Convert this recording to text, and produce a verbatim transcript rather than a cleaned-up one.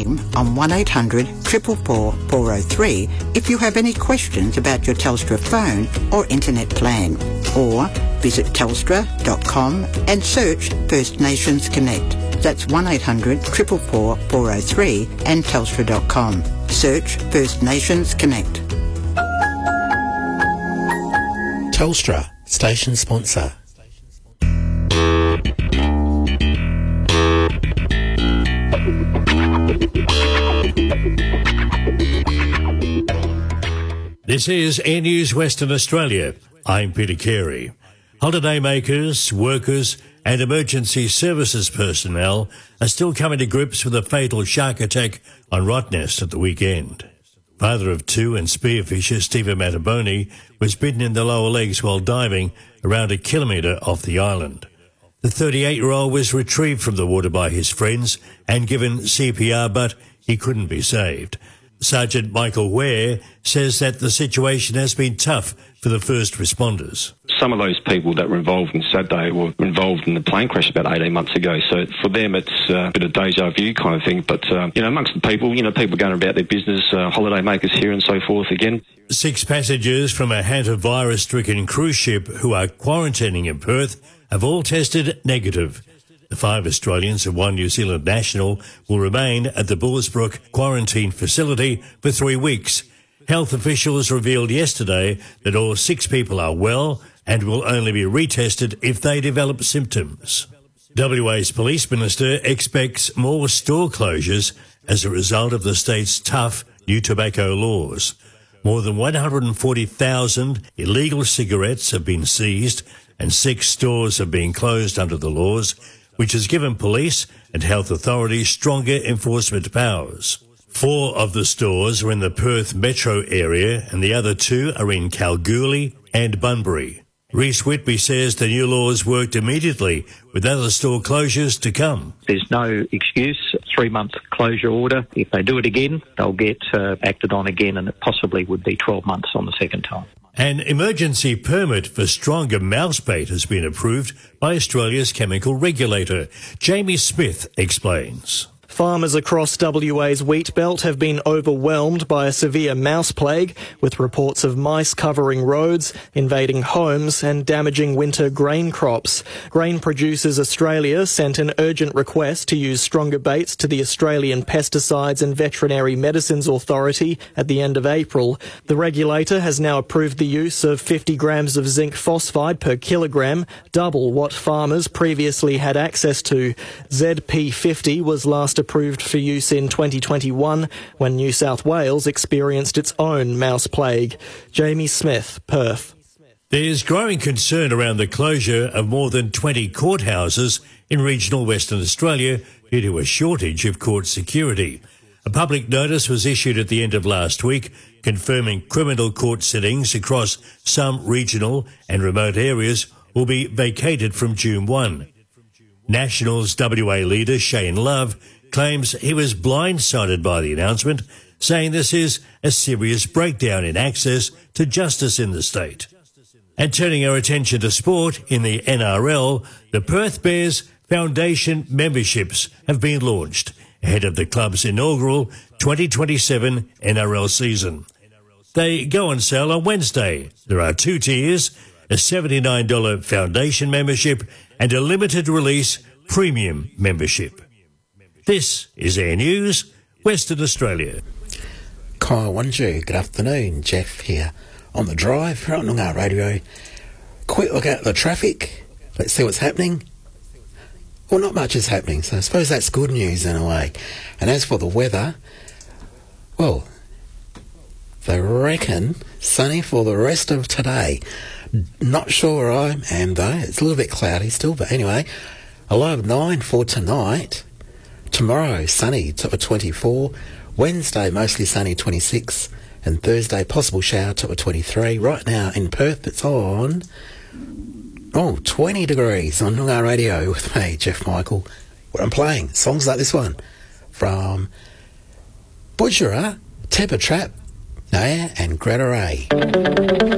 team on one eight hundred, four four four, four oh three if you have any questions about your Telstra phone or internet plan. Or visit telstra dot com and search First Nations Connect. That's one eight hundred, four four four, four oh three and telstra dot com. Search First Nations Connect. Telstra, station sponsor. This is Air News Western Australia. I'm Peter Carey. Holidaymakers, workers and emergency services personnel are still coming to grips with a fatal shark attack on Rottnest at the weekend. Father of two and spearfisher Stephen Mataboni was bitten in the lower legs while diving around a kilometre off the island. The thirty-eight-year-old was retrieved from the water by his friends and given C P R, but he couldn't be saved. Sergeant Michael Ware says that the situation has been tough for the first responders. Some of those people that were involved in Saturday were involved in the plane crash about eighteen months ago. So for them, it's a bit of deja vu kind of thing. But, uh, you know, amongst the people, you know, people going about their business, uh, holiday makers here and so forth again. Six passengers from a hantavirus-stricken cruise ship who are quarantining in Perth have all tested negative. The five Australians and one New Zealand national will remain at the Bullsbrook quarantine facility for three weeks. Health officials revealed yesterday that all six people are well and will only be retested if they develop symptoms. W A's Police Minister expects more store closures as a result of the state's tough new tobacco laws. More than one hundred forty thousand illegal cigarettes have been seized and six stores have been closed under the laws, which has given police and health authorities stronger enforcement powers. Four of the stores are in the Perth metro area and the other two are in Kalgoorlie and Bunbury. Reece Whitby says the new laws worked immediately, with other store closures to come. There's no excuse, three-month closure order. If they do it again, they'll get uh, acted on again, and it possibly would be twelve months on the second time. An emergency permit for stronger mouse bait has been approved by Australia's chemical regulator. Jamie Smith explains. Farmers across W A's wheat belt have been overwhelmed by a severe mouse plague, with reports of mice covering roads, invading homes and damaging winter grain crops. Grain Producers Australia sent an urgent request to use stronger baits to the Australian Pesticides and Veterinary Medicines Authority at the end of April. The regulator has now approved the use of fifty grams of zinc phosphide per kilogram, double what farmers previously had access to. Z P fifty was last approved for use in twenty twenty-one when New South Wales experienced its own mouse plague. Jamie Smith, Perth. There's growing concern around the closure of more than twenty courthouses in regional Western Australia due to a shortage of court security. A public notice was issued at the end of last week confirming criminal court sittings across some regional and remote areas will be vacated from June first. Nationals W A leader Shane Love claims he was blindsided by the announcement, saying this is a serious breakdown in access to justice in the state. And turning our attention to sport, in the N R L, the Perth Bears Foundation memberships have been launched ahead of the club's inaugural twenty twenty-seven N R L season. They go on sale on Wednesday. There are two tiers, a seventy-nine dollars foundation membership and a limited release premium membership. This is Air News, Western Australia. Kyle Wanju, good afternoon. Jeff here on the drive here on Noongar Radio. Quick look at the traffic. Let's see what's happening. Well, not much is happening, so I suppose that's good news in a way. And as for the weather, well, they reckon sunny for the rest of today. Not sure where I am though. It's a little bit cloudy still, but anyway, a low of nine for tonight. Tomorrow, sunny, top of twenty-four. Wednesday, mostly sunny, twenty-six. And Thursday, possible shower, top of twenty-three. Right now in Perth, it's on, oh, twenty degrees on Noongar Radio with me, Jeff Michael. Where I'm playing songs like this one from Butcherer, Tepper Trap, Naya and Greta Ray.